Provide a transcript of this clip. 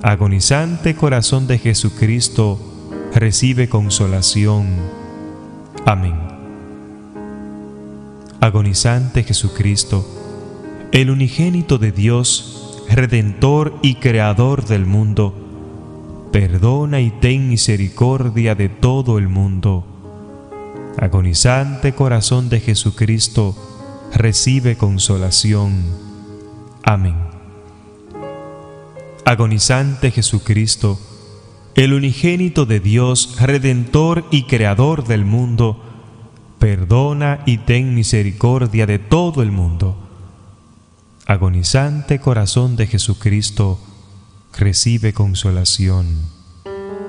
Agonizante corazón de Jesucristo, recibe consolación. Amén. Agonizante Jesucristo, el unigénito de Dios, Redentor y Creador del mundo, perdona y ten misericordia de todo el mundo. Agonizante corazón de Jesucristo, recibe consolación. Amén. Agonizante Jesucristo, el unigénito de Dios, Redentor y Creador del mundo, perdona y ten misericordia de todo el mundo. Agonizante corazón de Jesucristo, recibe consolación.